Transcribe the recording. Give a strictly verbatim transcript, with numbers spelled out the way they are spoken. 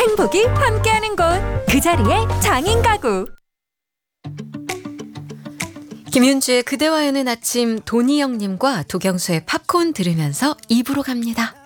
행복이 함께하는 곳, 그 자리에 장인 가구. 김윤주의 그대와 여는 아침, 도니영님과 도경수의 팝콘 들으면서 이 부로 갑니다.